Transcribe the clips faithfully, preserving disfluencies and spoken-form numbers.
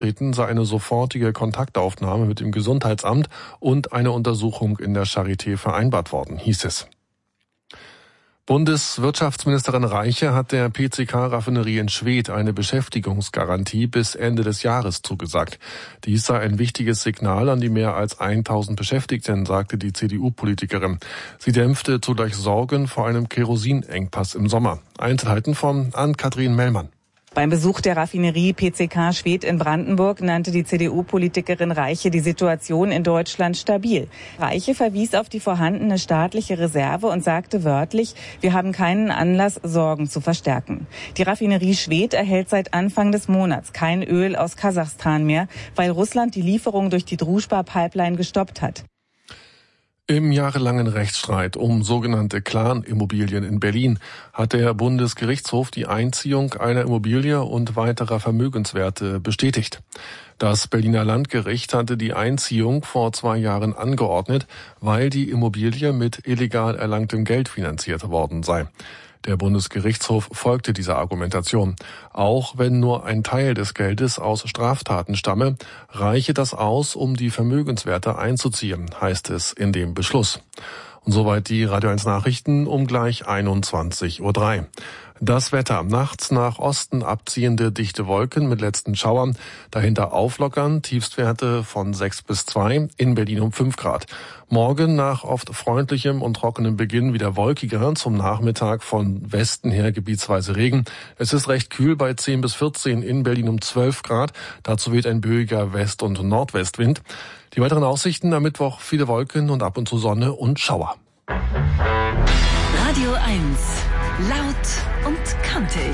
sei eine sofortige Kontaktaufnahme mit dem Gesundheitsamt und eine Untersuchung in der Charité vereinbart worden, hieß es. Bundeswirtschaftsministerin Reiche hat der P C K-Raffinerie in Schwedt eine Beschäftigungsgarantie bis Ende des Jahres zugesagt. Dies sei ein wichtiges Signal an die mehr als tausend Beschäftigten, sagte die C D U-Politikerin. Sie dämpfte zugleich Sorgen vor einem Kerosinengpass im Sommer. Einzelheiten von Ann-Kathrin Mellmann. Beim Besuch der Raffinerie P C K Schwedt in Brandenburg nannte die C D U-Politikerin Reiche die Situation in Deutschland stabil. Reiche verwies auf die vorhandene staatliche Reserve und sagte wörtlich, wir haben keinen Anlass, Sorgen zu verstärken. Die Raffinerie Schwedt erhält seit Anfang des Monats kein Öl aus Kasachstan mehr, weil Russland die Lieferung durch die Družba-Pipeline gestoppt hat. Im jahrelangen Rechtsstreit um sogenannte Clan-Immobilien in Berlin hat der Bundesgerichtshof die Einziehung einer Immobilie und weiterer Vermögenswerte bestätigt. Das Berliner Landgericht hatte die Einziehung vor zwei Jahren angeordnet, weil die Immobilie mit illegal erlangtem Geld finanziert worden sei. Der Bundesgerichtshof folgte dieser Argumentation. Auch wenn nur ein Teil des Geldes aus Straftaten stamme, reiche das aus, um die Vermögenswerte einzuziehen, heißt es in dem Beschluss. Und soweit die Radio eins Nachrichten um gleich einundzwanzig Uhr drei. Das Wetter. Nachts nach Osten abziehende dichte Wolken mit letzten Schauern. Dahinter auflockern, Tiefstwerte von sechs bis zwei, in Berlin um fünf Grad. Morgen nach oft freundlichem und trockenem Beginn wieder wolkiger, zum Nachmittag von Westen her gebietsweise Regen. Es ist recht kühl bei zehn bis vierzehn, in Berlin um zwölf Grad. Dazu weht ein böiger West- und Nordwestwind. Die weiteren Aussichten am Mittwoch: viele Wolken und ab und zu Sonne und Schauer. Radio eins. Laut und kantig.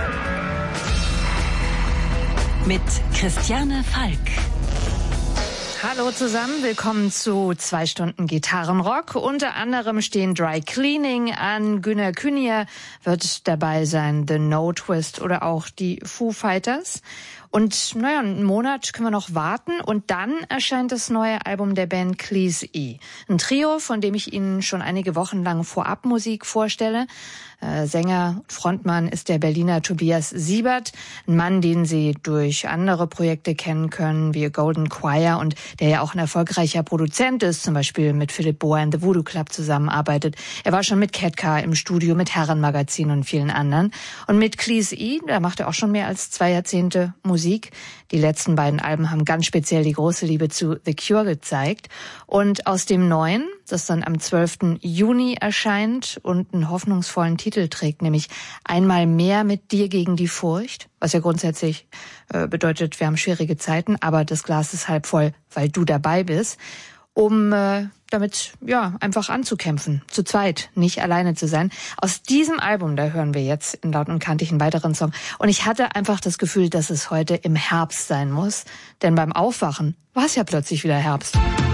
Mit Christiane Falk. Hallo zusammen, willkommen zu zwei Stunden Gitarrenrock. Unter anderem stehen Dry Cleaning an, Günner Künier wird dabei sein, The No Twist oder auch die Foo Fighters. Und naja, einen Monat können wir noch warten und dann erscheint das neue Album der Band Cleese E. Ein Trio, von dem ich Ihnen schon einige Wochen lang Vorabmusik vorstelle. Äh, Sänger und Frontmann ist der Berliner Tobias Siebert, ein Mann, den Sie durch andere Projekte kennen können, wie Golden Choir, und der ja auch ein erfolgreicher Produzent ist, zum Beispiel mit Philipp Bohr in The Voodoo Club zusammenarbeitet. Er war schon mit Ketka im Studio, mit Herrenmagazin und vielen anderen. Und mit Cleese E, da macht er auch schon mehr als zwei Jahrzehnte Musik. Die letzten beiden Alben haben ganz speziell die große Liebe zu The Cure gezeigt. Und aus dem neuen, das dann am zwölften Juni erscheint und einen hoffnungsvollen Titel trägt, nämlich Einmal mehr mit dir gegen die Furcht, was ja grundsätzlich äh, bedeutet, wir haben schwierige Zeiten, aber das Glas ist halb voll, weil du dabei bist, um äh, damit ja einfach anzukämpfen, zu zweit, nicht alleine zu sein. Aus diesem Album, da hören wir jetzt in Laut und Kantig einen weiteren Song. Und ich hatte einfach das Gefühl, dass es heute im Herbst sein muss, denn beim Aufwachen war es ja plötzlich wieder Herbst.